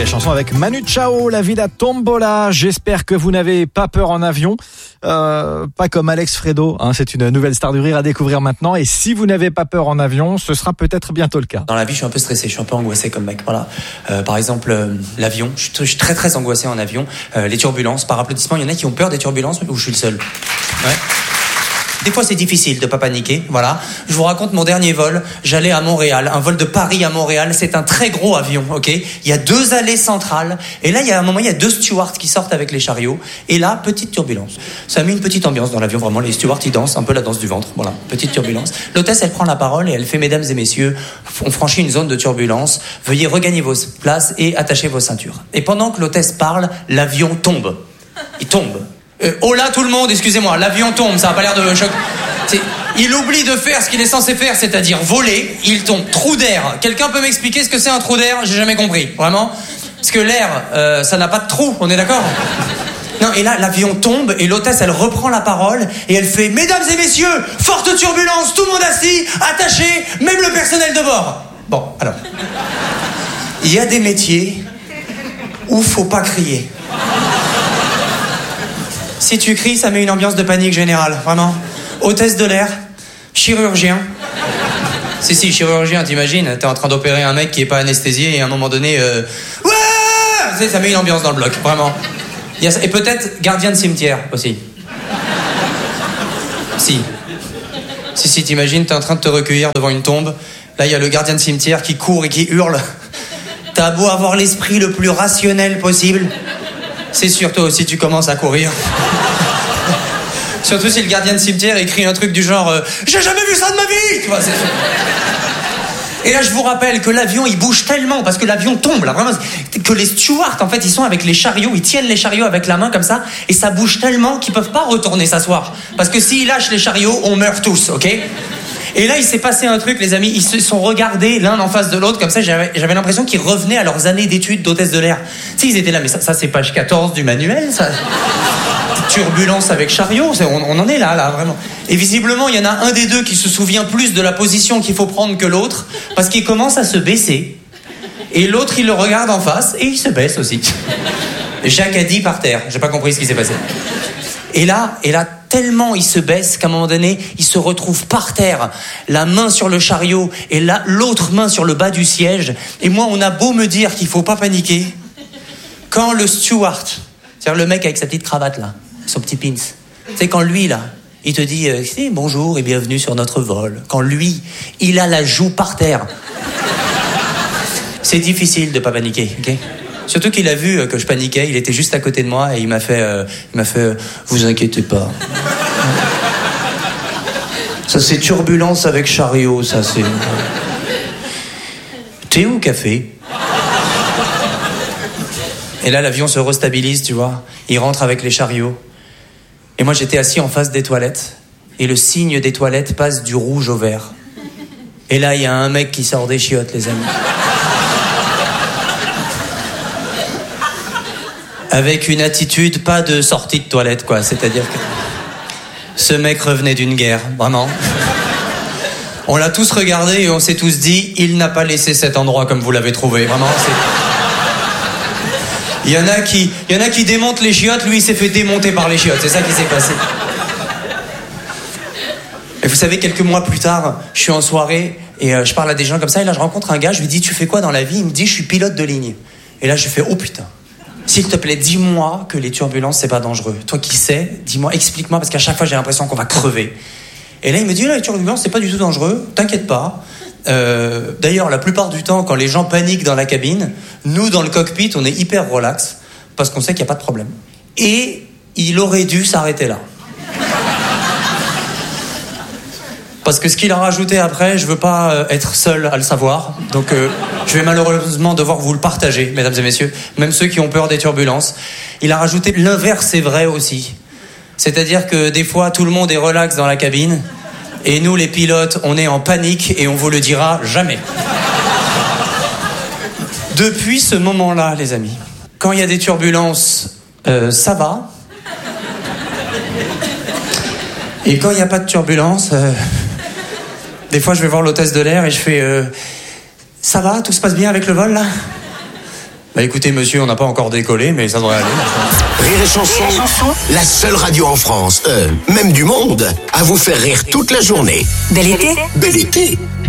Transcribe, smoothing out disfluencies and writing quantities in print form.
les chansons avec Manu Chao, La Vida Tombola. J'espère que vous n'avez pas peur en avion. Pas comme Alex Fredo, hein, c'est une nouvelle star du rire à découvrir maintenant. Et si vous n'avez pas peur en avion, ce sera peut-être bientôt le cas. Dans la vie, je suis un peu stressé, je suis un peu angoissé comme mec. Voilà. Par exemple, l'avion. Je suis très très angoissé en avion. Les turbulences, par applaudissement, il y en a qui ont peur des turbulences ou je suis le seul. Ouais. Des fois, c'est difficile de pas paniquer, voilà. Je vous raconte mon dernier vol. J'allais à Montréal, un vol de Paris à Montréal. C'est un très gros avion, ok. Il y a 2 allées centrales. Et là, il y a un moment, il y a 2 stewards qui sortent avec les chariots. Et là, petite turbulence. Ça a mis une petite ambiance dans l'avion, vraiment. Les stewards, ils dansent un peu la danse du ventre, voilà. Petite turbulence. L'hôtesse, elle prend la parole et elle fait: mesdames et messieurs, on franchit une zone de turbulence. Veuillez regagner vos places et attacher vos ceintures. Et pendant que l'hôtesse parle, l'avion tombe. Il tombe. Oh là tout le monde, excusez-moi, l'avion tombe, ça a pas l'air de choc. Il oublie de faire ce qu'il est censé faire, c'est-à-dire voler, il tombe. Trou d'air. Quelqu'un peut m'expliquer ce que c'est un trou d'air? J'ai jamais compris, vraiment. Parce que l'air, ça n'a pas de trou, on est d'accord? Non, et là, l'avion tombe et l'hôtesse, elle reprend la parole et elle fait: mesdames et messieurs, forte turbulence, tout le monde assis, attaché, même le personnel de bord. Bon, alors. Il y a des métiers où faut pas crier. Si tu cries, ça met une ambiance de panique générale, vraiment. Hôtesse de l'air, chirurgien. Si, chirurgien, t'imagines, t'es en train d'opérer un mec qui est pas anesthésié et à un moment donné, ouais, ça met une ambiance dans le bloc, vraiment. Et peut-être gardien de cimetière aussi. Si, t'imagines, t'es en train de te recueillir devant une tombe. Là, il y a le gardien de cimetière qui court et qui hurle. T'as beau avoir l'esprit le plus rationnel possible, c'est sûr, toi aussi, tu commences à courir. Surtout si le gardien de cimetière écrit un truc du genre j'ai jamais vu ça de ma vie, tu vois, Et là, je vous rappelle que l'avion, il bouge tellement, parce que l'avion tombe, là, vraiment, que les stewards, en fait, ils sont avec les chariots, ils tiennent les chariots avec la main, comme ça, et ça bouge tellement qu'ils peuvent pas retourner s'asseoir. Parce que s'ils lâchent les chariots, on meurt tous, ok? Et là, il s'est passé un truc, les amis, ils se sont regardés l'un en face de l'autre, comme ça, j'avais l'impression qu'ils revenaient à leurs années d'études d'hôtesse de l'air. Tu sais, ils étaient là, mais ça c'est page 14 du manuel, ça. Turbulence avec chariot, on en est là, vraiment. Et visiblement, il y en a un des deux qui se souvient plus de la position qu'il faut prendre que l'autre, parce qu'il commence à se baisser. Et l'autre, il le regarde en face, et il se baisse aussi. Jacques a dit par terre, j'ai pas compris ce qui s'est passé. Et là, tellement il se baisse qu'à un moment donné, il se retrouve par terre, la main sur le chariot et l'autre main sur le bas du siège. Et moi, on a beau me dire qu'il faut pas paniquer, quand le steward, c'est-à-dire le mec avec sa petite cravate là, son petit pins, c'est quand lui là, il te dit bonjour et bienvenue sur notre vol. Quand lui, il a la joue par terre, c'est difficile de pas paniquer, ok? Surtout qu'il a vu que je paniquais, il était juste à côté de moi et il m'a fait vous inquiétez pas. Ça c'est turbulence avec chariot, ça c'est. Thé ou café? Et là l'avion se restabilise, tu vois. Il rentre avec les chariots. Et moi j'étais assis en face des toilettes et le signe des toilettes passe du rouge au vert. Et là il y a un mec qui sort des chiottes, les amis. Avec une attitude pas de sortie de toilette, quoi. C'est-à-dire que ce mec revenait d'une guerre, vraiment. On l'a tous regardé et on s'est tous dit, il n'a pas laissé cet endroit comme vous l'avez trouvé, vraiment. Il y en a qui démontent les chiottes, lui il s'est fait démonter par les chiottes, c'est ça qui s'est passé. Et vous savez, quelques mois plus tard, je suis en soirée et je parle à des gens comme ça et là je rencontre un gars, je lui dis, tu fais quoi dans la vie? Il me dit, je suis pilote de ligne. Et là je fais, oh putain. S'il te plaît, dis-moi que les turbulences, c'est pas dangereux. Toi qui sais, dis-moi, explique-moi, parce qu'à chaque fois, j'ai l'impression qu'on va crever. Et là, il me dit, les turbulences, c'est pas du tout dangereux, t'inquiète pas. D'ailleurs, la plupart du temps, quand les gens paniquent dans la cabine, nous, dans le cockpit, on est hyper relax, parce qu'on sait qu'il n'y a pas de problème. Et il aurait dû s'arrêter là. Parce que ce qu'il a rajouté après, je veux pas être seul à le savoir. Donc je vais malheureusement devoir vous le partager, mesdames et messieurs. Même ceux qui ont peur des turbulences. Il a rajouté l'inverse, c'est vrai aussi. C'est-à-dire que des fois, tout le monde est relax dans la cabine. Et nous, les pilotes, on est en panique et on vous le dira jamais. Depuis ce moment-là, les amis, quand il y a des turbulences, ça va. Et quand il n'y a pas de turbulence... Des fois, je vais voir l'hôtesse de l'air et je fais ça va, tout se passe bien avec le vol, là? Bah écoutez monsieur, on n'a pas encore décollé, mais ça devrait aller. Rire et Chanson, la seule radio en France, même du monde, à vous faire rire toute la journée. Bel été. Bel été.